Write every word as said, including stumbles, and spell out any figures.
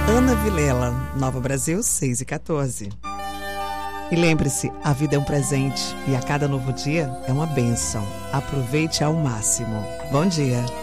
Ana Vilela, Nova Brasil, seis e quatorze. E lembre-se, a vida é um presente e a cada novo dia é uma bênção. Aproveite ao máximo. Bom dia.